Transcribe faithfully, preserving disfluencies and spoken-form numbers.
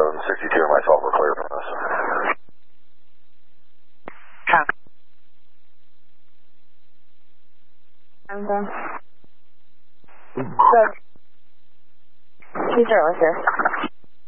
seven sixty-two and myself are clear from this. Copy. Okay. So, two zero here.